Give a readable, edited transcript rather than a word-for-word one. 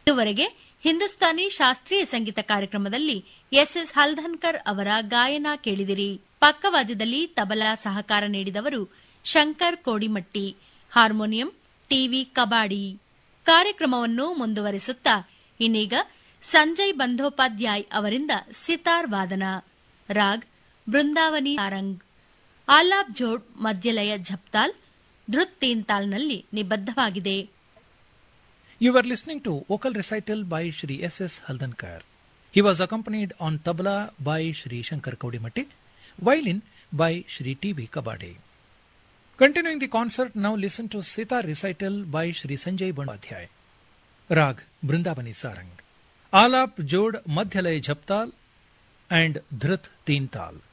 ಇದುವರೆಗೆ ಹಿಂದೂಸ್ತಾನಿ ಶಾಸ್ತ್ರೀಯ ಸಂಗೀತ ಕಾರ್ಯಕ್ರಮದಲ್ಲಿ ಎಸ್ಎಸ್ ಹಲ್ದನ್ಕರ್ ಅವರ ಗಾಯನ ಕೇಳಿದಿರಿ. ಪಕ್ಕವಾದ್ಯದಲ್ಲಿ ತಬಲಾ ಸಹಕಾರ ನೀಡಿದವರು ಶಂಕರ್ ಕೋಡಿಮಟ್ಟಿ, ಹಾರ್ಮೋನಿಯಂ ಟಿವಿ ಕಬಾಡಿ. ಕಾರ್ಯಕ್ರಮವನ್ನು ಮುಂದುವರಿಸುತ್ತಾ ಇನ್ನೀಗ ಸಂಜಯ್ ಬಂಧೋಪಾಧ್ಯಾಯ್ ಅವರಿಂದ ಸಿತಾರ್ ವಾದನ. ರಾಗ್ ಬೃಂದಾವನಿ ಸಾರಂಗ್. ಆಲಾಪ್ ಜೋಡ್ ಮಧ್ಯಲಯ ಝಪ್ತಾಲ್, ಧೃತ್ ತೀನ್ತಾಲ್ನಲ್ಲಿ ನಿಬದ್ಧವಾಗಿದೆ. You were listening to vocal recital by Shri S.S. Haldankar. He was accompanied on tabla by Shri Shankar Kodimatti, violin by Shri T.V. Kabade. Continuing the concert, now listen to sitar recital by Shri Sanjay Bandhopadhyay. Rag Brindavani Sarang. Alap Jod Madhyalay Jhaptal and Dhrit Teental.